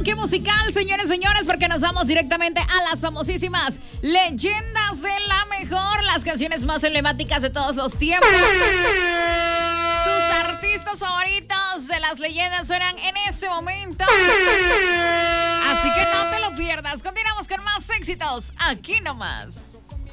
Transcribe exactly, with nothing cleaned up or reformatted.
bloque musical, señores, señores, porque nos vamos directamente a las famosísimas leyendas de la mejor, las canciones más emblemáticas de todos los tiempos. Tus artistas favoritos de las leyendas suenan en este momento. Así que no te lo pierdas. Continuamos con más éxitos aquí nomás.